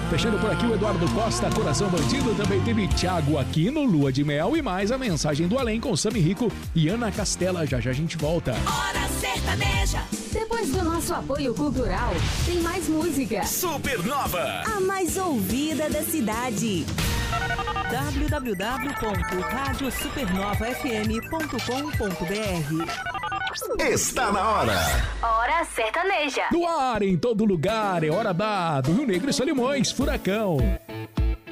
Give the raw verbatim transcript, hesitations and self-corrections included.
Fechando por aqui o Eduardo Costa, Coração Bandido. Também teve Thiago Aquino, Lua de Mel. E mais a Mensagem do Além com Sami Rico e Ana Castela. Já já a gente volta. Hora Sertaneja. Depois do nosso apoio cultural, tem mais música. Supernova, a mais ouvida da cidade. w w w ponto rádio supernova f m ponto com ponto b r. Está na hora. Hora Sertaneja. No ar, em todo lugar, é hora da do Rio Negro e Solimões, Furacão.